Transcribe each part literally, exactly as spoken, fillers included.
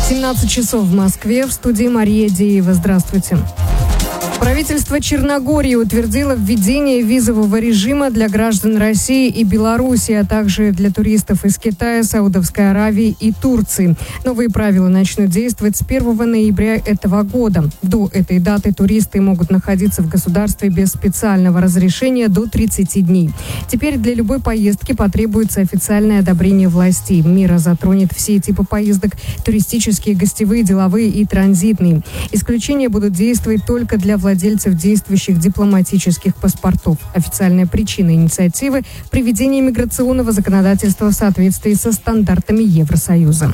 семнадцать часов в Москве. В студии Мария Деева. Здравствуйте. Правительство Черногории утвердило введение визового режима для граждан России и Беларуси, а также для туристов из Китая, Саудовской Аравии и Турции. Новые правила начнут действовать с первого ноября этого года. До этой даты туристы могут находиться в государстве без специального разрешения до тридцати дней. Теперь для любой поездки потребуется официальное одобрение властей. Мера затронет все типы поездок – туристические, гостевые, деловые и транзитные. Исключения будут действовать только для владельцев действующих дипломатических паспортов. Официальная причина инициативы – приведение миграционного законодательства в соответствии со стандартами Евросоюза.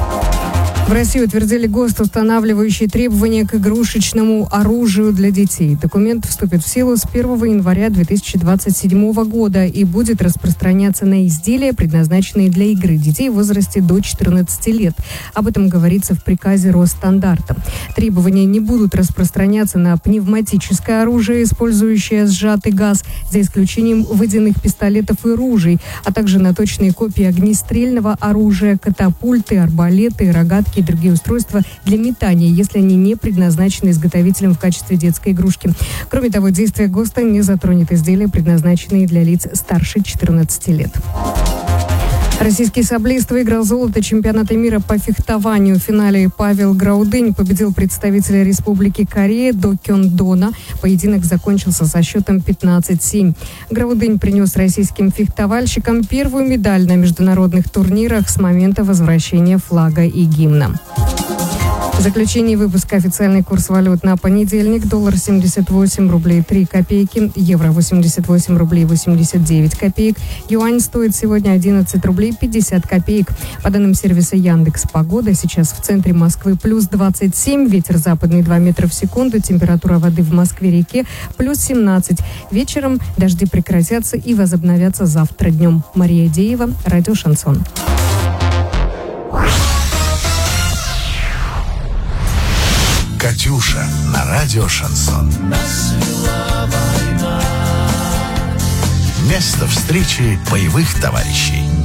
В России утвердили ГОСТ, устанавливающий требования к игрушечному оружию для детей. Документ вступит в силу с первого января две тысячи двадцать седьмого года и будет распространяться на изделия, предназначенные для игры детей в возрасте до четырнадцати лет. Об этом говорится в приказе Росстандарта. Требования не будут распространяться на пневматическое оружие, использующее сжатый газ, за исключением водяных пистолетов и ружей, а также на точные копии огнестрельного оружия, катапульты, арбалеты, рогатки и другие устройства для метания, если они не предназначены изготовителем в качестве детской игрушки. Кроме того, действие ГОСТа не затронет изделия, предназначенные для лиц старше четырнадцати лет. Российский саблист выиграл золото чемпионата мира по фехтованию. В финале Павел Граудынь победил представителя Республики Корея До Кён Дона. Поединок закончился со счетом пятнадцать семь. Граудынь принес российским фехтовальщикам первую медаль на международных турнирах с момента возвращения флага и гимна. В заключении выпуска официальный курс валют на понедельник. Доллар семьдесят восемь рублей три копейки, евро восемьдесят восемь рублей восемьдесят девять копеек, юань стоит сегодня одиннадцать рублей пятьдесят копеек. По данным сервиса Яндекс Погода, сейчас в центре Москвы плюс двадцать семь, ветер западный два метра в секунду, температура воды в Москве-реке плюс семнадцать. Вечером дожди прекратятся и возобновятся завтра днем. Мария Деева, радио «Шансон». «Катюша» на радио «Шансон». Место встречи боевых товарищей.